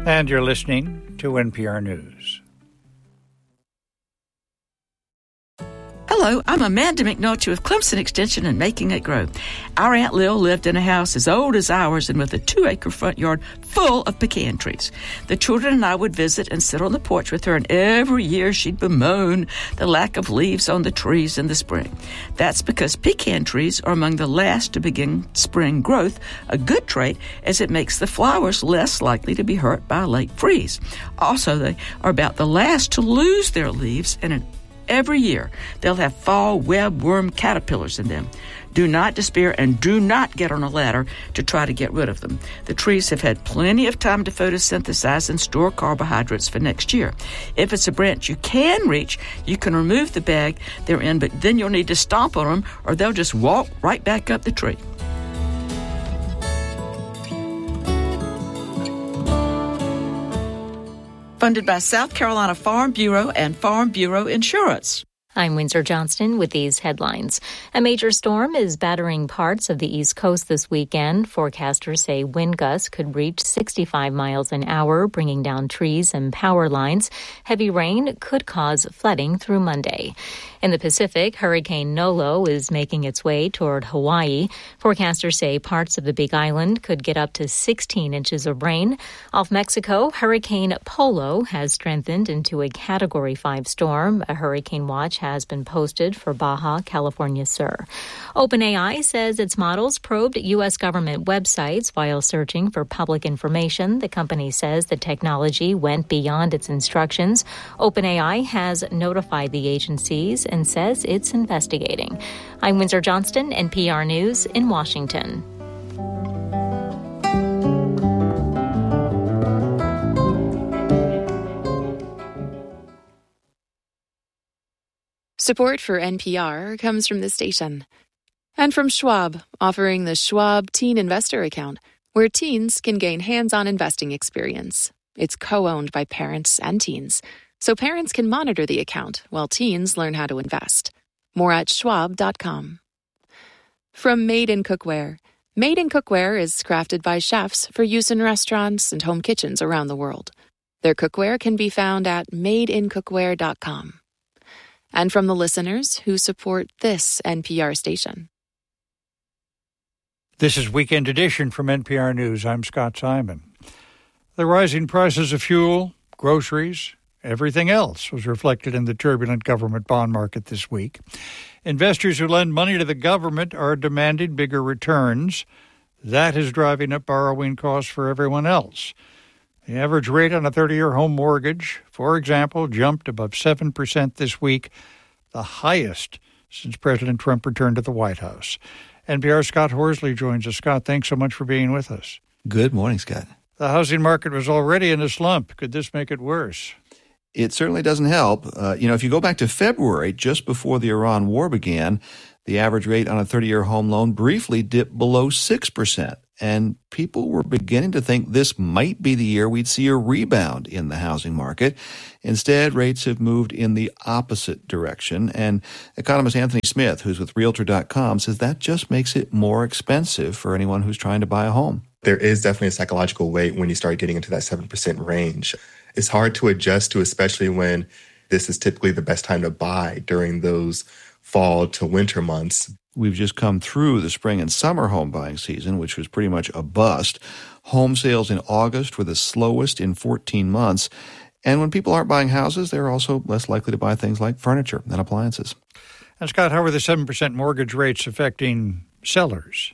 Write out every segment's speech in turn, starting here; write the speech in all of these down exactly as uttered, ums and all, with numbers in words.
And you're listening to N P R News. Hello, I'm Amanda McNulty with Clemson Extension and Making It Grow. Our Aunt Lil lived in a house as old as ours and with a two-acre front yard full of pecan trees. The children and I would visit and sit on the porch with her, and every year she'd bemoan the lack of leaves on the trees in the spring. That's because pecan trees are among the last to begin spring growth, a good trait as it makes the flowers less likely to be hurt by a late freeze. Also, they are about the last to lose their leaves, and an Every year, they'll have fall webworm caterpillars in them. Do not despair and do not get on a ladder to try to get rid of them. The trees have had plenty of time to photosynthesize and store carbohydrates for next year. If it's a branch you can reach, you can remove the bag they're in, but then you'll need to stomp on them or they'll just walk right back up the tree. Funded by South Carolina Farm Bureau and Farm Bureau Insurance. I'm Windsor Johnston with these headlines. A major storm is battering parts of the East Coast this weekend. Forecasters say wind gusts could reach sixty-five miles an hour, bringing down trees and power lines. Heavy rain could cause flooding through Monday. In the Pacific, Hurricane Nolo is making its way toward Hawaii. Forecasters say parts of the Big Island could get up to sixteen inches of rain. Off Mexico, Hurricane Polo has strengthened into a Category five storm. A hurricane watch has been posted for Baja California Sur. OpenAI says its models probed U S government websites while searching for public information. The company says the technology went beyond its instructions. OpenAI has notified the agencies and says it's investigating. I'm Windsor Johnston, N P R News in Washington. Support for N P R comes from this station. And from Schwab, offering the Schwab Teen Investor Account, where teens can gain hands-on investing experience. It's co-owned by parents and teens, so parents can monitor the account while teens learn how to invest. More at schwab dot com. From Made in Cookware. Made in Cookware is crafted by chefs for use in restaurants and home kitchens around the world. Their cookware can be found at made in cookware dot com. And from the listeners who support this N P R station. This is Weekend Edition from N P R News. I'm Scott Simon. The rising prices of fuel, groceries, everything else was reflected in the turbulent government bond market this week. Investors who lend money to the government are demanding bigger returns. That is driving up borrowing costs for everyone else. The average rate on a thirty-year home mortgage, for example, jumped above seven percent this week, the highest since President Trump returned to the White House. N P R's Scott Horsley joins us. Scott, thanks so much for being with us. Good morning, Scott. The housing market was already in a slump. Could this make it worse? It certainly doesn't help. Uh, you know, if you go back to February, just before the Iran war began, the average rate on a thirty-year home loan briefly dipped below six percent. And people were beginning to think this might be the year we'd see a rebound in the housing market. Instead, rates have moved in the opposite direction. And economist Anthony Smith, who's with Realtor dot com, says that just makes it more expensive for anyone who's trying to buy a home. There is definitely a psychological weight when you start getting into that seven percent range. It's hard to adjust to, especially when this is typically the best time to buy during those fall to winter months. We've just come through the spring and summer home buying season, which was pretty much a bust. Home sales in August were the slowest in fourteen months. And when people aren't buying houses, they're also less likely to buy things like furniture and appliances. And Scott, how are the seven percent mortgage rates affecting sellers?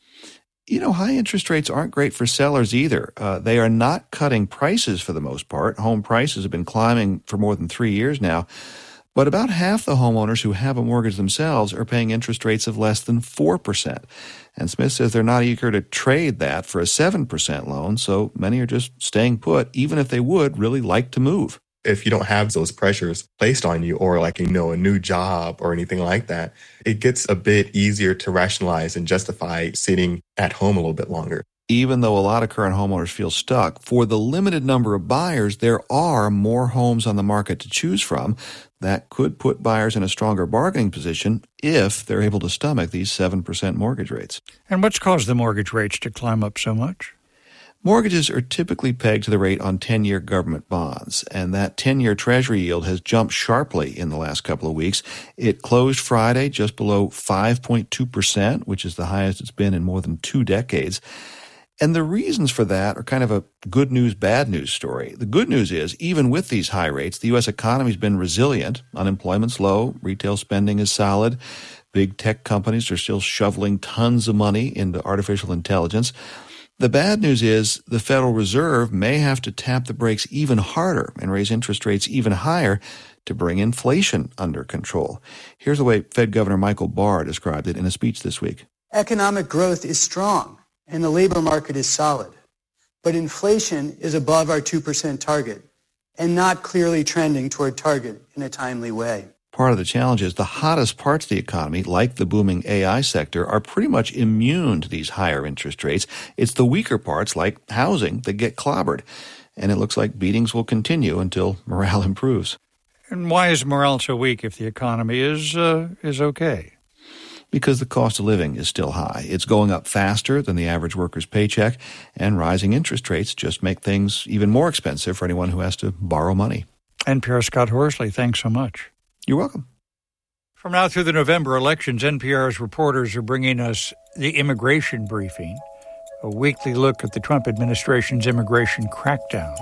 You know, high interest rates aren't great for sellers either. Uh, they are not cutting prices for the most part. Home prices have been climbing for more than three years now. But about half the homeowners who have a mortgage themselves are paying interest rates of less than four percent. And Smith says they're not eager to trade that for a seven percent loan, so many are just staying put, even if they would really like to move. If you don't have those pressures placed on you or like, you know, a new job or anything like that, it gets a bit easier to rationalize and justify sitting at home a little bit longer. Even though a lot of current homeowners feel stuck, for the limited number of buyers, there are more homes on the market to choose from. That could put buyers in a stronger bargaining position if they're able to stomach these seven percent mortgage rates. And what's caused the mortgage rates to climb up so much? Mortgages are typically pegged to the rate on ten-year government bonds, and that ten-year Treasury yield has jumped sharply in the last couple of weeks. It closed Friday just below five point two percent, which is the highest it's been in more than two decades. And the reasons for that are kind of a good news, bad news story. The good news is, even with these high rates, the U S economy's been resilient. Unemployment's low, retail spending is solid, big tech companies are still shoveling tons of money into artificial intelligence. The bad news is the Federal Reserve may have to tap the brakes even harder and raise interest rates even higher to bring inflation under control. Here's the way Fed Governor Michael Barr described it in a speech this week. Economic growth is strong and the labor market is solid, but inflation is above our two percent target and not clearly trending toward target in a timely way. Part of the challenge is the hottest parts of the economy, like the booming A I sector, are pretty much immune to these higher interest rates. It's the weaker parts, like housing, that get clobbered. And it looks like beatings will continue until morale improves. And why is morale so weak if the economy is uh, is okay? Because the cost of living is still high. It's going up faster than the average worker's paycheck, and rising interest rates just make things even more expensive for anyone who has to borrow money. N P R's Scott Horsley, thanks so much. You're welcome. From now through the November elections, N P R's reporters are bringing us the Immigration Briefing, a weekly look at the Trump administration's immigration crackdown.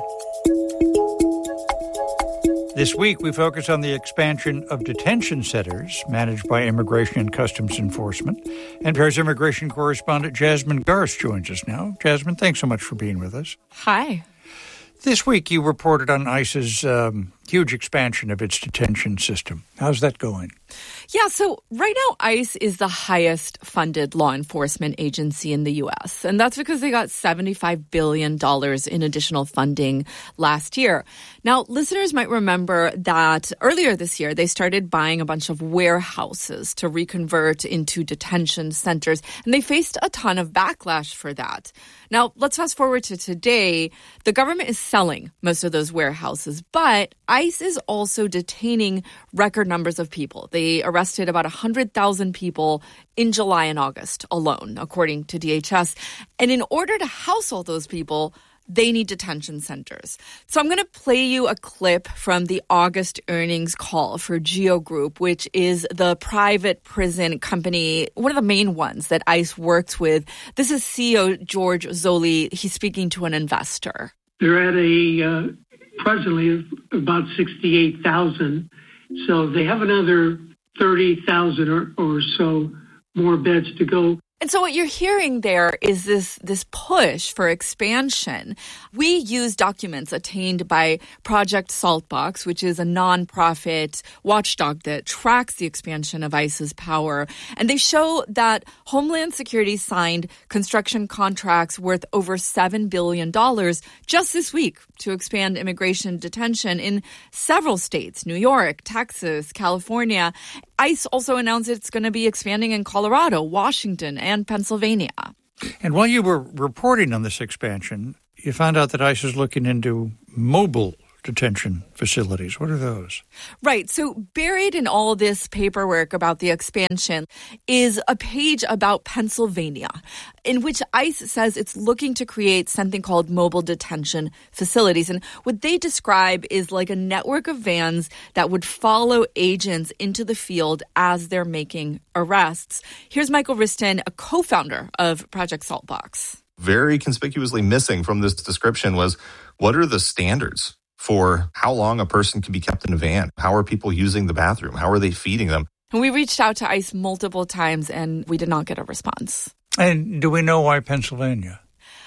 This week, we focus on the expansion of detention centers managed by Immigration and Customs Enforcement. N P R's immigration correspondent Jasmine Garst joins us now. Jasmine, thanks so much for being with us. Hi. This week, you reported on ICE's um, huge expansion of its detention system. How's that going? Yeah, so right now, ICE is the highest funded law enforcement agency in the U S, and that's because they got seventy-five billion dollars in additional funding last year. Now, listeners might remember that earlier this year, they started buying a bunch of warehouses to reconvert into detention centers, and they faced a ton of backlash for that. Now, let's fast forward to today. The government is selling most of those warehouses, but ICE is also detaining record numbers of people. They arrested about one hundred thousand people in July and August alone, according to D H S. And in order to house all those people, they need detention centers. So I'm going to play you a clip from the August earnings call for GEO Group, which is the private prison company, one of the main ones that ICE works with. This is C E O George Zoley. He's speaking to an investor. They're at a uh, presently about sixty-eight thousand. So they have another thirty thousand or, or so more beds to go. And so what you're hearing there is this this push for expansion. We use documents attained by Project Saltbox, which is a nonprofit watchdog that tracks the expansion of ICE's power. And they show that Homeland Security signed construction contracts worth over seven billion dollars just this week to expand immigration detention in several states, New York, Texas, California. ICE also announced it's going to be expanding in Colorado, Washington, and Pennsylvania. And while you were reporting on this expansion, you found out that ICE is looking into mobile detention facilities. What are those? Right. So buried in all this paperwork about the expansion is a page about Pennsylvania, in which ICE says it's looking to create something called mobile detention facilities. And what they describe is like a network of vans that would follow agents into the field as they're making arrests. Here's Michael Riston, a co-founder of Project Saltbox. Very conspicuously missing from this description was, what are the standards for how long a person can be kept in a van? How are people using the bathroom? How are they feeding them? And we reached out to ICE multiple times, and we did not get a response. And do we know why Pennsylvania?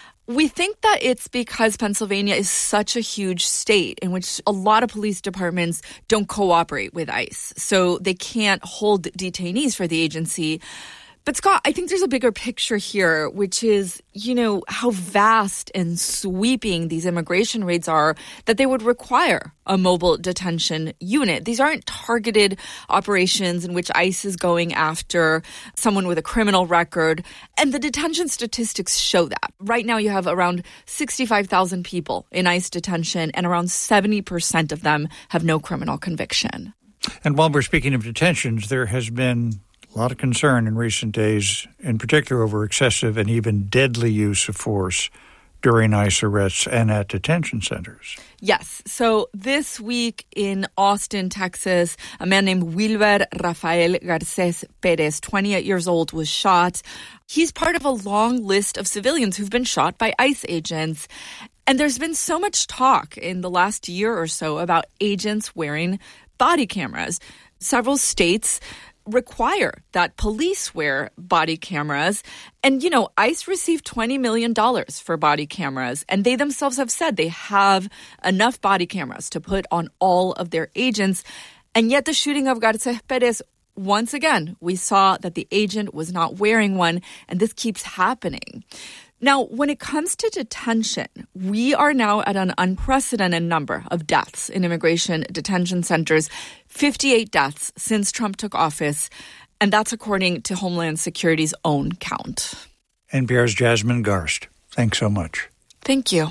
We think that it's because Pennsylvania is such a huge state in which a lot of police departments don't cooperate with ICE, so they can't hold detainees for the agency. But Scott, I think there's a bigger picture here, which is, you know, how vast and sweeping these immigration raids are that they would require a mobile detention unit. These aren't targeted operations in which ICE is going after someone with a criminal record. And the detention statistics show that. Right now, you have around sixty-five thousand people in ICE detention, and around seventy percent of them have no criminal conviction. And while we're speaking of detentions, there has been a lot of concern in recent days, in particular over excessive and even deadly use of force during ICE arrests and at detention centers. Yes. So this week in Austin, Texas, a man named Wilber Rafael Garces Perez, twenty-eight years old, was shot. He's part of a long list of civilians who've been shot by ICE agents. And there's been so much talk in the last year or so about agents wearing body cameras. Several states require that police wear body cameras. And, you know, ICE received twenty million dollars for body cameras, and they themselves have said they have enough body cameras to put on all of their agents. And yet the shooting of Garces Perez, once again, we saw that the agent was not wearing one, and this keeps happening. Now, when it comes to detention, we are now at an unprecedented number of deaths in immigration detention centers, fifty-eight deaths since Trump took office, and that's according to Homeland Security's own count. N P R's Jasmine Garst, thanks so much. Thank you.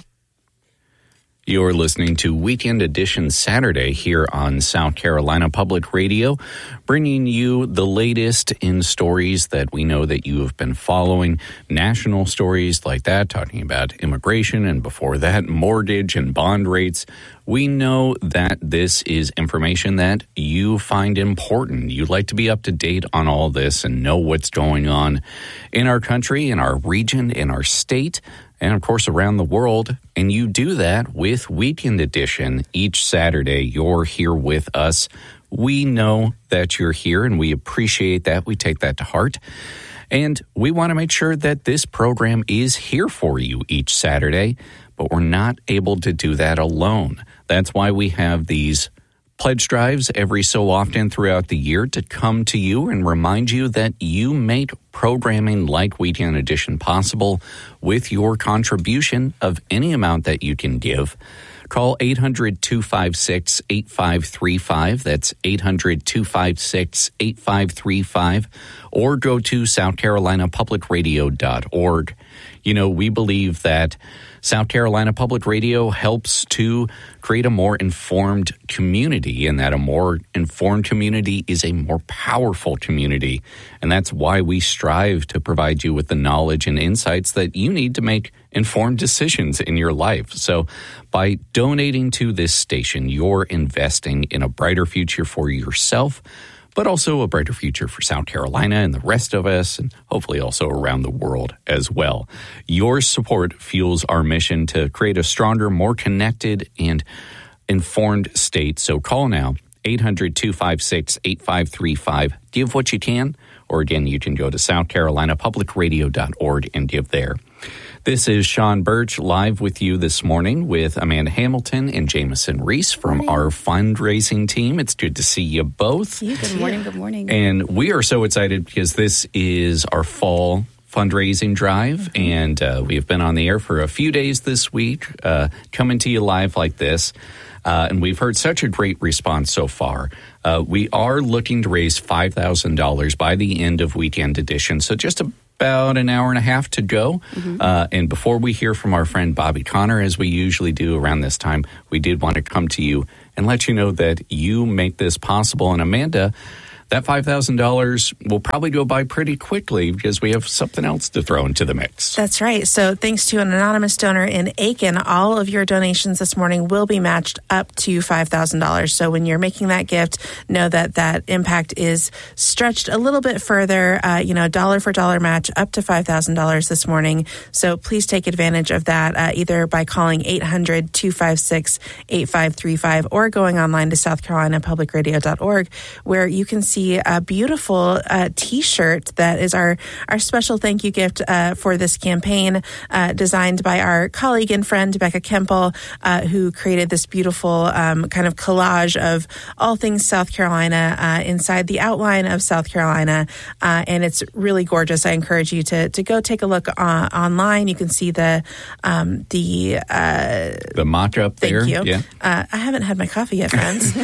You're listening to Weekend Edition Saturday here on South Carolina Public Radio, bringing you the latest in stories that we know that you have been following, national stories like that, talking about immigration, and before that, mortgage and bond rates. We know that this is information that you find important. You'd like to be up to date on all this and know what's going on in our country, in our region, in our state, and of course around the world. And you do that with Weekend Edition each Saturday. You're here with us. We know that you're here, and we appreciate that. We take that to heart. And we want to make sure that this program is here for you each Saturday, but we're not able to do that alone. That's why we have these pledge drives every so often throughout the year to come to you and remind you that you make programming like Weekend Edition possible with your contribution of any amount that you can give. Call eight hundred, two five six, eight five three five. That's eight hundred, two five six, eight five three five. Or go to south carolina public radio dot org. You know, we believe that South Carolina Public Radio helps to create a more informed community, and that a more informed community is a more powerful community. And that's why we strive to provide you with the knowledge and insights that you need to make informed decisions in your life. So by donating to this station, you're investing in a brighter future for yourself, but also a brighter future for South Carolina and the rest of us, and hopefully also around the world as well. Your support fuels our mission to create a stronger, more connected, and informed state. So call now, eight hundred, two five six, eight five three five. Give what you can, or again, you can go to south carolina public radio dot org and give there. This is Sean Birch live with you this morning with Amanda Hamilton and Jameson Reese from morning. Our fundraising team. It's good to see you both. You. Good morning. Good morning. And we are so excited because this is our fall fundraising drive, mm-hmm. and uh, we have been on the air for a few days this week, uh, coming to you live like this. Uh, and we've heard such a great response so far. Uh, we are looking to raise five thousand dollars by the end of Weekend Edition. So just a about an hour and a half to go. Mm-hmm. Uh, and before we hear from our friend Bobby Connor, as we usually do around this time, we did want to come to you and let you know that you make this possible. And Amanda, that five thousand dollars will probably go by pretty quickly because we have something else to throw into the mix. That's right. So thanks to an anonymous donor in Aiken, all of your donations this morning will be matched up to five thousand dollars. So when you're making that gift, know that that impact is stretched a little bit further, uh, you know, dollar for dollar match up to five thousand dollars this morning. So please take advantage of that uh, either by calling eight hundred, two five six, eight five three five or going online to south carolina public radio dot org, where you can see a beautiful uh, T-shirt that is our, our special thank you gift uh, for this campaign, uh, designed by our colleague and friend, Becca Kemple, uh, who created this beautiful um, kind of collage of all things South Carolina uh, inside the outline of South Carolina. Uh, and it's really gorgeous. I encourage you to to go take a look uh, online. You can see the um, the uh, the mock-up there. Thank you. Yeah. Uh, I haven't had my coffee yet, friends.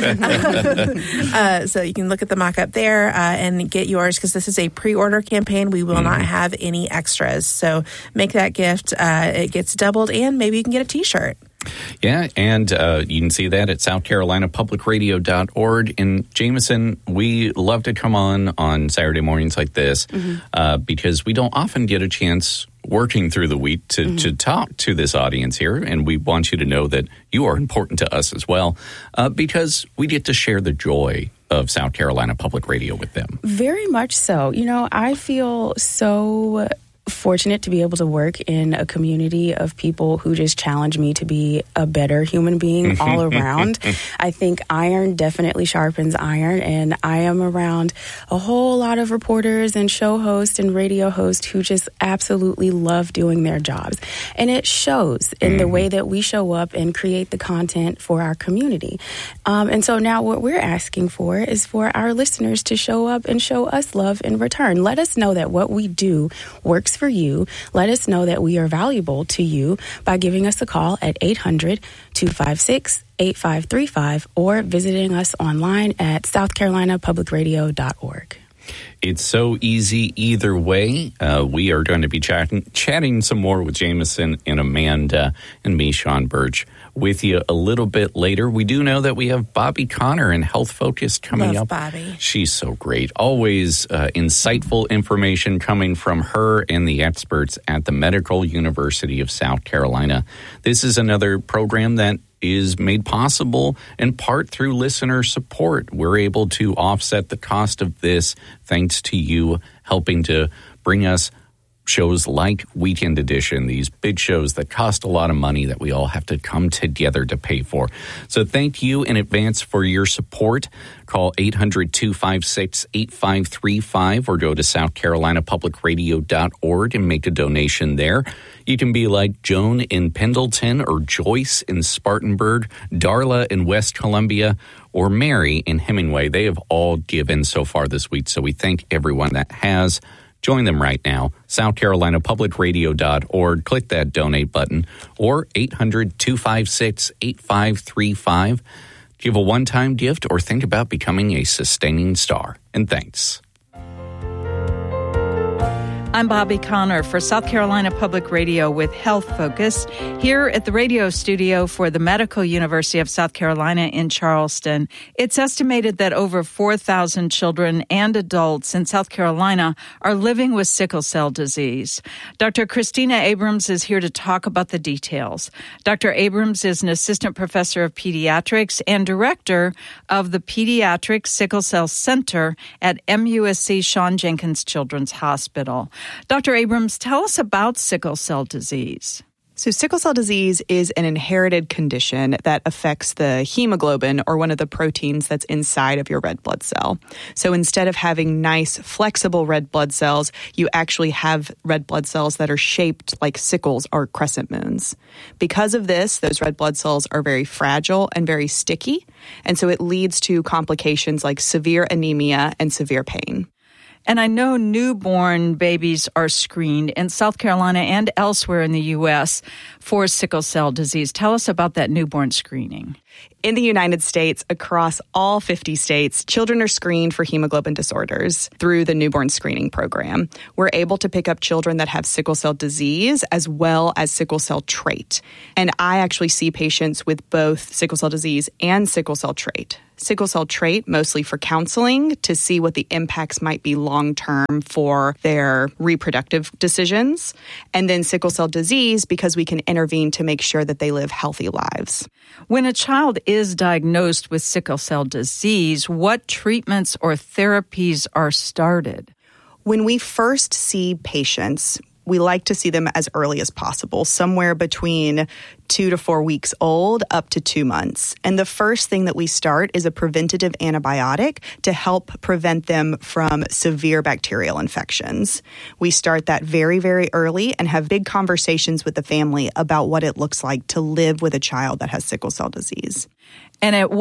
uh, so you can look at the mock-up there uh, and get yours, because this is a pre-order campaign. We will mm-hmm. not have any extras. So make that gift. Uh, it gets doubled, and maybe you can get a T-shirt. Yeah, and uh, you can see that at south carolina public radio dot org. And Jameson, we love to come on on Saturday mornings like this mm-hmm. uh, because we don't often get a chance working through the week to, mm-hmm. to talk to this audience here, and we want you to know that you are important to us as well, uh, because we get to share the joy of South Carolina Public Radio with them. Very much so. You know, I feel so fortunate to be able to work in a community of people who just challenge me to be a better human being all around. I think iron definitely sharpens iron, and I am around a whole lot of reporters and show hosts and radio hosts who just absolutely love doing their jobs. And it shows in mm-hmm. the way that we show up and create the content for our community. Um, and so now what we're asking for is for our listeners to show up and show us love in return. Let us know that what we do works for you. Let us know that we are valuable to you by giving us a call at eight hundred, two five six, eight five three five or visiting us online at south carolina public radio dot org. It's so easy either way. Uh, we are going to be chatting, chatting some more with Jameson and Amanda and me, Sean Birch, with you a little bit later. We do know that we have Bobby Connor in Health Focus coming Love up. Bobby. She's so great. Always uh, insightful information coming from her and the experts at the Medical University of South Carolina. This is another program that is made possible in part through listener support. We're able to offset the cost of this thanks to you helping to bring us shows like Weekend Edition, these big shows that cost a lot of money that we all have to come together to pay for. So thank you in advance for your support. Call eight hundred, two five six, eight five three five or go to south carolina public radio dot org and make a donation there. You can be like Joan in Pendleton or Joyce in Spartanburg, Darla in West Columbia, or Mary in Hemingway. They have all given so far this week, so we thank everyone that has. Join them right now, south carolina public radio dot org. Click that donate button or eight hundred, two five six, eight five three five. Give a one-time gift or think about becoming a sustaining star. And thanks. I'm Bobby Connor for South Carolina Public Radio with Health Focus here at the radio studio for the Medical University of South Carolina in Charleston. It's estimated that over four thousand children and adults in South Carolina are living with sickle cell disease. Doctor Christina Abrams is here to talk about the details. Doctor Abrams is an assistant professor of pediatrics and director of the Pediatric Sickle Cell Center at M U S C Sean Jenkins Children's Hospital. Doctor Abrams, tell us about sickle cell disease. So sickle cell disease is an inherited condition that affects the hemoglobin, or one of the proteins that's inside of your red blood cell. So instead of having nice, flexible red blood cells, you actually have red blood cells that are shaped like sickles or crescent moons. Because of this, those red blood cells are very fragile and very sticky, and so it leads to complications like severe anemia and severe pain. And I know newborn babies are screened in South Carolina and elsewhere in the U S for sickle cell disease. Tell us about that newborn screening. In the United States, across all fifty states, children are screened for hemoglobin disorders through the newborn screening program. We're able to pick up children that have sickle cell disease as well as sickle cell trait. And I actually see patients with both sickle cell disease and sickle cell trait. Sickle cell trait mostly for counseling to see what the impacts might be long-term for their reproductive decisions. And then sickle cell disease because we can intervene to make sure that they live healthy lives. When a child is diagnosed with sickle cell disease, what treatments or therapies are started? When we first see patients, we like to see them as early as possible, somewhere between two to four weeks old up to two months. And the first thing that we start is a preventative antibiotic to help prevent them from severe bacterial infections. We start that very, very early and have big conversations with the family about what it looks like to live with a child that has sickle cell disease. And at